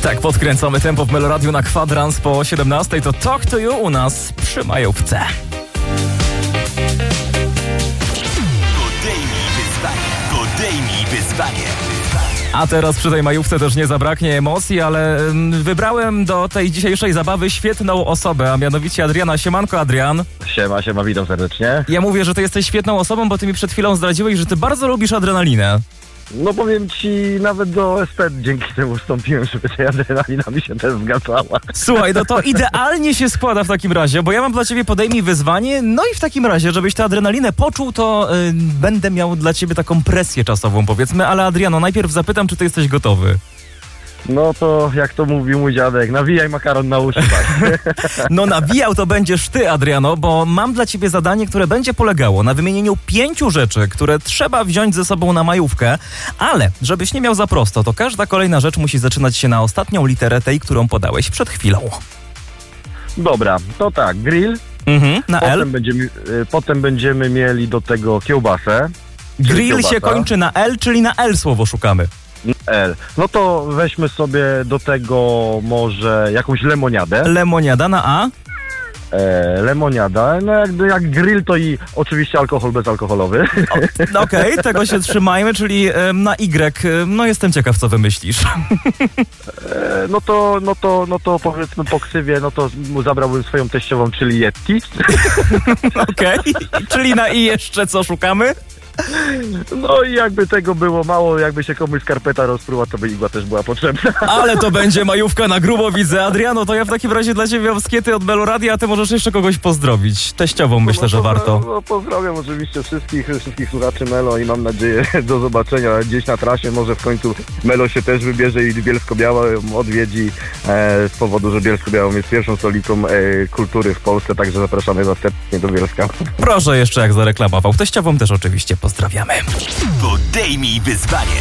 Tak podkręcamy tempo w Meloradiu na kwadrans po 17. To Talk to You u nas przy majówce. Podejmij wyzwanie. A teraz przy tej majówce też nie zabraknie emocji, ale wybrałem do tej dzisiejszej zabawy świetną osobę, a mianowicie Adriana. Siemanko, Adrian. Siema, witam serdecznie. Ja mówię, że ty jesteś świetną osobą, bo ty mi przed chwilą zdradziłeś, że ty bardzo lubisz adrenalinę. No powiem ci, nawet do SP dzięki temu wstąpiłem, żeby ta adrenalina mi się też zgadzała. Słuchaj, no to idealnie się składa w takim razie, bo ja mam dla ciebie podejmij wyzwanie, no i w takim razie, żebyś tę adrenalinę poczuł, to będę miał dla ciebie taką presję czasową, powiedzmy, ale Adriano, najpierw zapytam, czy ty jesteś gotowy. No to, jak to mówił mój dziadek, nawijaj makaron na uszy, tak? No nawijał to będziesz ty, Adriano, bo mam dla ciebie zadanie, które będzie polegało na wymienieniu 5 rzeczy, które trzeba wziąć ze sobą na majówkę, ale żebyś nie miał za prosto, to każda kolejna rzecz musi zaczynać się na ostatnią literę tej, którą podałeś przed chwilą. Dobra, to tak, grill. Na L. Potem będziemy mieli do tego kiełbasę. Grill kiełbasa. się kończy na L, czyli na L słowo szukamy. L. No to weźmy sobie do tego może jakąś lemoniadę. Lemoniada na A. Lemoniada, no jak grill to i oczywiście alkohol bezalkoholowy. Okej, tego się trzymajmy, czyli na Y. No jestem ciekaw, co wymyślisz. No to powiedzmy po ksywie, no to zabrałbym swoją teściową, czyli Yeti. Okej, czyli na I jeszcze co szukamy? No i jakby tego było mało, jakby się komuś skarpeta rozpruła, to by igła też była potrzebna. Ale to będzie majówka na grubo, widzę. Adriano, to ja w takim razie dla ciebie mam skiety od Meloradia, a ty możesz jeszcze kogoś pozdrowić. Teściową myślę, że warto. No, pozdrawiam oczywiście wszystkich słuchaczy Melo i mam nadzieję do zobaczenia gdzieś na trasie. Może w końcu Melo się też wybierze i Bielsko-Białą odwiedzi z powodu, że Bielsko-Białą jest pierwszą stolicą kultury w Polsce, także zapraszamy was serdecznie do Bielska. Proszę jeszcze jak zareklamował. Teściową też oczywiście pozdrawiamy. Podejmij wyzwanie.